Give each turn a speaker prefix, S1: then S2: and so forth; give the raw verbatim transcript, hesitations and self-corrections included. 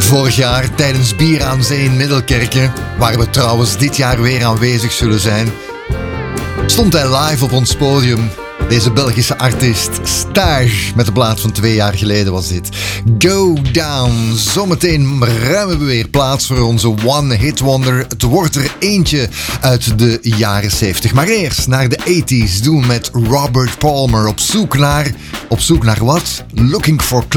S1: Vorig jaar tijdens Bier aan Zee in Middelkerken, waar we trouwens dit jaar weer aanwezig zullen zijn, stond hij live op ons podium. Deze Belgische artiest, Stage, met de plaat van twee jaar geleden was dit. Go Down. Zometeen ruimen we weer plaats voor onze One Hit Wonder. Het wordt er eentje uit de jaren zeventig. Maar eerst naar de tachtiger doen met Robert Palmer. Op zoek naar... Op zoek naar wat? Looking for Clues.